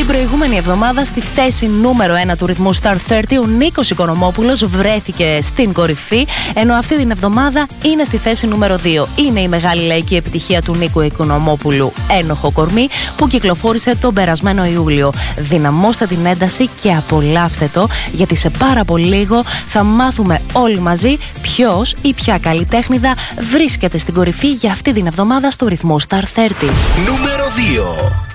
προηγούμενη εβδομάδα στη θέση νούμερο 1 του ρυθμού Star 30, ο Νίκος Οικονομόπουλος βρέθηκε στην κορυφή, ενώ αυτή την εβδομάδα είναι στη θέση νούμερο 2. Είναι η μεγάλη λαϊκή επιτυχία του Νίκου Οικονομόπουλου, Ένοχο κορμί, που κυκλοφόρησε τον περασμένο Ιούλιο. Δυναμώστε την ένταση και απολαύστε το, γιατί σε πάρα πολύ λίγο θα μάθουμε όλοι μαζί ποιος ή ποια καλλιτέχνηδα βρίσκεται στην κορυφή για αυτή την εβδομάδα στο ρυθμό Star 30. Νούμερο 2.